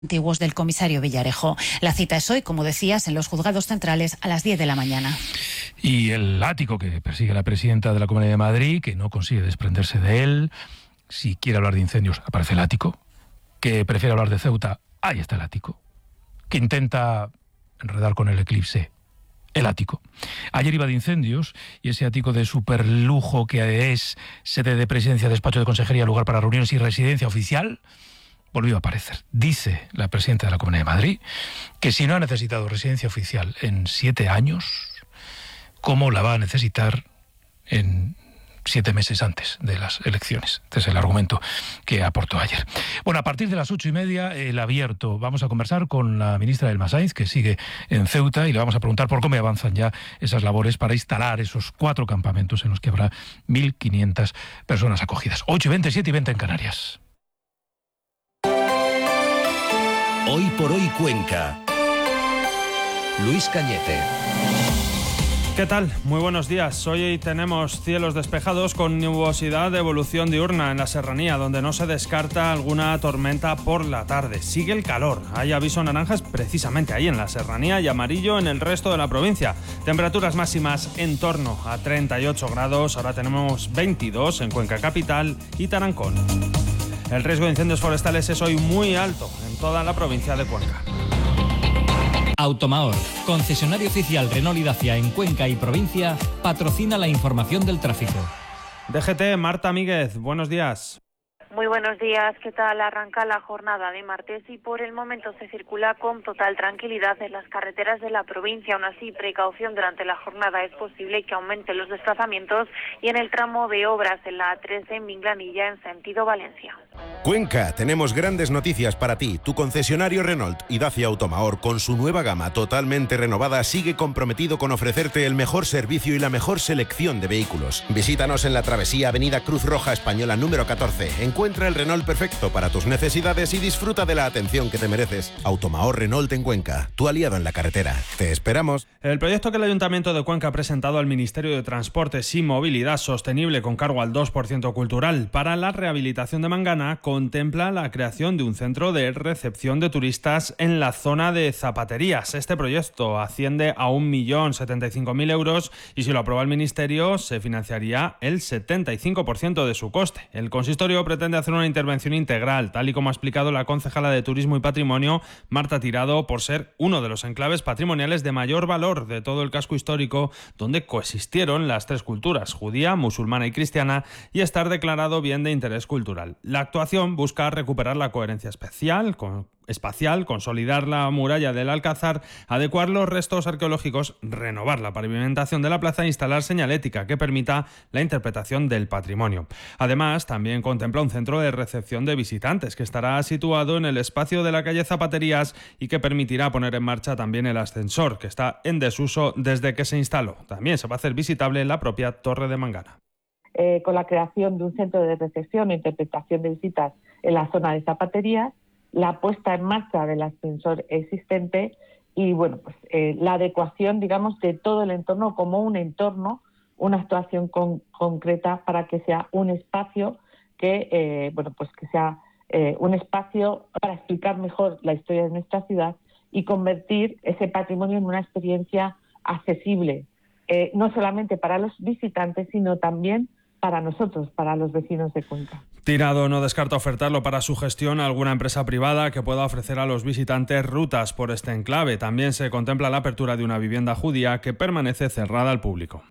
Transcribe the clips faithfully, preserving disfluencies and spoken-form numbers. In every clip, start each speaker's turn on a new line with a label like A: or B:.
A: antiguos del comisario Villarejo. La cita es hoy, como decías, en los juzgados centrales a las diez de la mañana.
B: Y el ático que persigue la presidenta de la Comunidad de Madrid, que no consigue desprenderse de él. Si quiere hablar de incendios, aparece el ático. Que prefiere hablar de Ceuta, ahí está el ático. Que intenta enredar con el eclipse, el ático. Ayer iba de incendios y ese ático de superlujo que es sede de presidencia, despacho de consejería, lugar para reuniones y residencia oficial, volvió a aparecer. Dice la presidenta de la Comunidad de Madrid que si no ha necesitado residencia oficial en siete años, ¿cómo la va a necesitar en siete meses antes de las elecciones? Este es el argumento que aportó ayer. Bueno, a partir de las ocho y media, el abierto. Vamos a conversar con la ministra Elma Sainz, que sigue en Ceuta, y le vamos a preguntar por cómo avanzan ya esas labores para instalar esos cuatro campamentos en los que habrá mil quinientas personas acogidas. ocho y veinte, siete y veinte en Canarias.
C: Hoy por hoy Cuenca. Luis Cañete.
D: ¿Qué tal? Muy buenos días. Hoy tenemos cielos despejados con nubosidad de evolución diurna en la serranía, donde no se descarta alguna tormenta por la tarde. Sigue el calor. Hay aviso naranjas precisamente ahí en la serranía y amarillo en el resto de la provincia. Temperaturas máximas en torno a treinta y ocho grados. Ahora tenemos veintidós en Cuenca Capital y Tarancón. El riesgo de incendios forestales es hoy muy alto en toda la provincia de Cuenca.
E: Automaor, concesionario oficial Renault y Dacia en Cuenca y provincia, patrocina la información del tráfico.
D: D G T, Marta Míguez, buenos días.
F: Muy buenos días, ¿qué tal? Arranca la jornada de martes y por el momento se circula con total tranquilidad en las carreteras de la provincia. Aún así, precaución durante la jornada, es posible que aumenten los desplazamientos y en el tramo de obras en la A trece en Minglanilla en sentido Valencia.
C: Cuenca, tenemos grandes noticias para ti. Tu concesionario Renault y Dacia Automaor, con su nueva gama totalmente renovada, sigue comprometido con ofrecerte el mejor servicio y la mejor selección de vehículos. Visítanos en la travesía Avenida Cruz Roja Española número catorce. Encuentra el Renault perfecto para tus necesidades y disfruta de la atención que te mereces. Automaor Renault en Cuenca, tu aliado en la carretera. Te esperamos.
D: El proyecto que el Ayuntamiento de Cuenca ha presentado al Ministerio de Transportes y Movilidad Sostenible con cargo al dos por ciento cultural para la rehabilitación de Mangana contempla la creación de un centro de recepción de turistas en la zona de zapaterías. Este proyecto asciende a un millón setenta y cinco mil euros y si lo aprueba el Ministerio se financiaría el setenta y cinco por ciento de su coste. El consistorio pretende hacer una intervención integral, tal y como ha explicado la concejala de Turismo y Patrimonio, Marta Tirado, por ser uno de los enclaves patrimoniales de mayor valor de todo el casco histórico, donde coexistieron las tres culturas, judía, musulmana y cristiana, y estar declarado bien de interés cultural. La actuación busca recuperar la coherencia especial, con, espacial, consolidar la muralla del Alcázar, adecuar los restos arqueológicos, renovar la pavimentación de la plaza e instalar señalética que permita la interpretación del patrimonio. Además, también contempla un centro de recepción de visitantes que estará situado en el espacio de la calle Zapaterías y que permitirá poner en marcha también el ascensor, que está en desuso desde que se instaló. También se va a hacer visitable la propia Torre de Mangana.
G: Eh, con la creación de un centro de recepción e interpretación de visitas en la zona de Zapaterías, la puesta en marcha del ascensor existente y bueno, pues eh, la adecuación, digamos, de todo el entorno como un entorno, una actuación con, concreta para que sea un espacio que, eh, bueno, pues que sea eh, un espacio para explicar mejor la historia de nuestra ciudad y convertir ese patrimonio en una experiencia accesible, eh, no solamente para los visitantes, sino también para nosotros, para los vecinos de Cuenca.
D: Tirado no descarta ofertarlo para su gestión a alguna empresa privada que pueda ofrecer a los visitantes rutas por este enclave. También se contempla la apertura de una vivienda judía que permanece cerrada al público.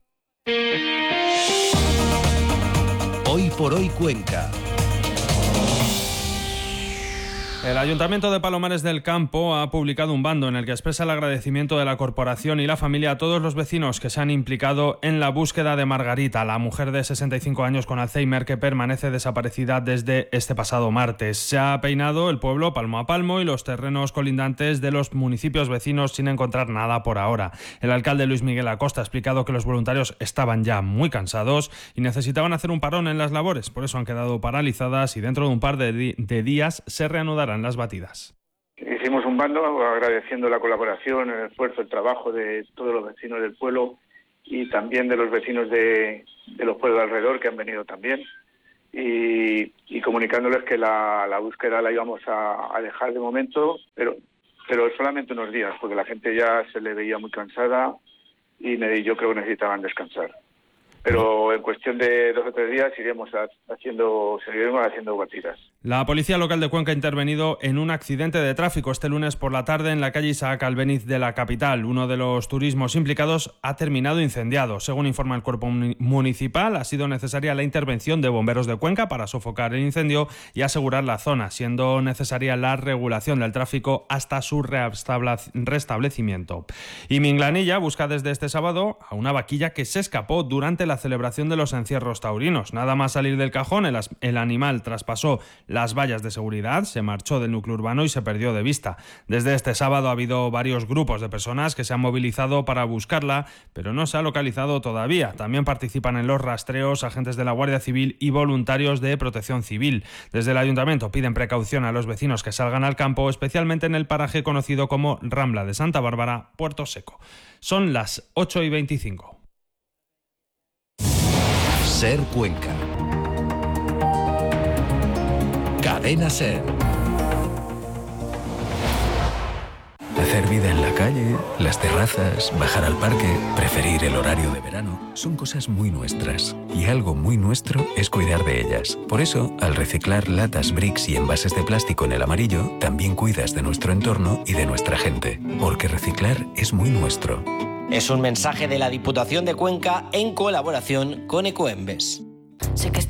C: Hoy por hoy Cuenca.
D: El Ayuntamiento de Palomares del Campo ha publicado un bando en el que expresa el agradecimiento de la corporación y la familia a todos los vecinos que se han implicado en la búsqueda de Margarita, la mujer de sesenta y cinco años con Alzheimer que permanece desaparecida desde este pasado martes. Se ha peinado el pueblo palmo a palmo y los terrenos colindantes de los municipios vecinos sin encontrar nada por ahora. El alcalde Luis Miguel Acosta ha explicado que los voluntarios estaban ya muy cansados y necesitaban hacer un parón en las labores, por eso han quedado paralizadas y dentro de un par de, di- de días se reanudarán las batidas.
H: Hicimos un bando agradeciendo la colaboración, el esfuerzo, el trabajo de todos los vecinos del pueblo y también de los vecinos de, de los pueblos de alrededor que han venido también. y, y comunicándoles que la, la búsqueda la íbamos a, a dejar de momento, pero, pero solamente unos días, porque la gente ya se le veía muy cansada y me, yo creo que necesitaban descansar. Pero en cuestión de dos o tres días iremos haciendo, seguiremos haciendo batidas.
D: La policía local de Cuenca ha intervenido en un accidente de tráfico este lunes por la tarde en la calle Isaac Albéniz de la capital. Uno de los turismos implicados ha terminado incendiado. Según informa el cuerpo municipal, ha sido necesaria la intervención de bomberos de Cuenca para sofocar el incendio y asegurar la zona, siendo necesaria la regulación del tráfico hasta su restablecimiento. Y Minglanilla busca desde este sábado a una vaquilla que se escapó durante la celebración de los encierros taurinos. Nada más salir del cajón, el, el animal traspasó las vallas de seguridad, se marchó del núcleo urbano y se perdió de vista. Desde este sábado ha habido varios grupos de personas que se han movilizado para buscarla, pero no se ha localizado todavía. También participan en los rastreos agentes de la Guardia Civil y voluntarios de Protección Civil. Desde el Ayuntamiento piden precaución a los vecinos que salgan al campo, especialmente en el paraje conocido como Rambla de Santa Bárbara, Puerto Seco. Son las ocho y veinticinco.
I: Ser Cuenca. Cadena Ser. Hacer vida en la calle, las terrazas, bajar al parque, preferir el horario de verano, son cosas muy nuestras. Y algo muy nuestro es cuidar de ellas. Por eso, al reciclar latas, bricks y envases de plástico en el amarillo, también cuidas de nuestro entorno y de nuestra gente. Porque reciclar es muy nuestro.
J: Es un mensaje de la Diputación de Cuenca en colaboración con Ecoembes. Sé que